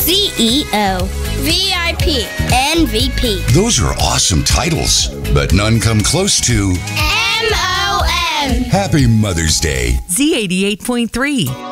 CEO, VIP, MVP. Those are awesome titles, but none come close to MOM. Happy Mother's Day. Z88.3.